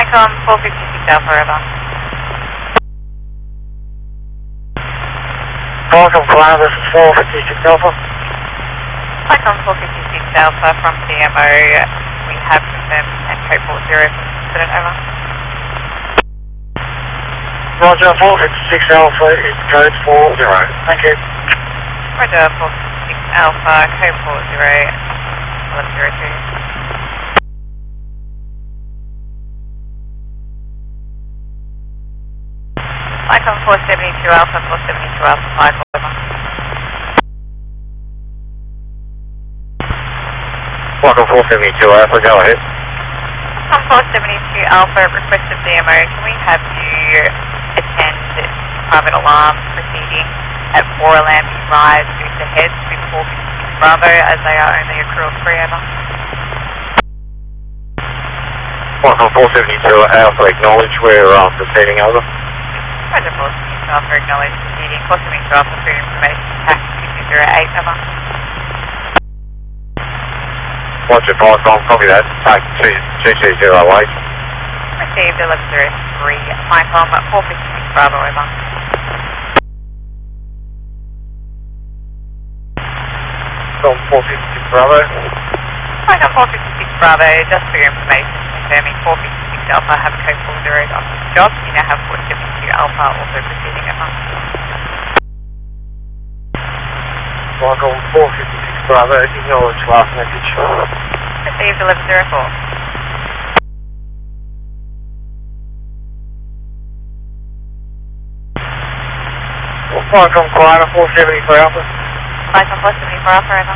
Icon 456 Alpha, over. Welcome, Climb, this is 456 Alpha. Icon 456 Alpha from DMO, we have confirmed and code 40 from incident, over. Roger, 456 Alpha is code 40. Thank you. Roger, 456 Alpha, code 40, 1102. Icon 472 Alpha, 472 Alpha, 5 over. Welcome, 472 Alpha, go ahead. Icon 472 Alpha, request of DMO, can we have you attend private alarm proceeding at 4 Lambie Rise, boost ahead with 456 Bravo, as they are only a crew of 3, over. Welcome, 472 Alpha, acknowledge we're proceeding, over. Roger, 472 Alpha, acknowledge proceeding, 472 Alpha, food information, tax 2208, over. Roger, Viacom, copy that. Take 2208. Received 1103, Viacom, 456 Bravo, over. From 456 Bravo. Viacom 456 Bravo, just for your information, confirming 456 Alpha have code 40 off the job. You now have 472 Alpha also proceeding, over. Welcome, 456 Bravo, acknowledge last message. Received 1104. Welcome, Climb, 473 Alpha. Viacom 474 Alpha, over.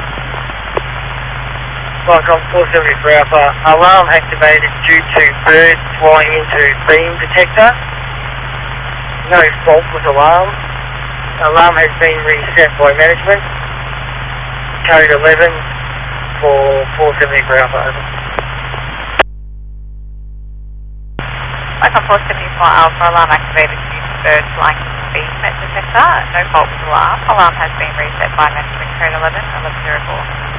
Welcome, 473 Alpha. Alarm activated due to bird flying into beam detector. No fault with alarm. Alarm has been reset by management. Code 11 for 473 Alpha, over. Viacom 474 Alpha, alarm activated due to bird flying into beam detector. No fault with alarm. Alarm has been reset by management. Code 11, 1104.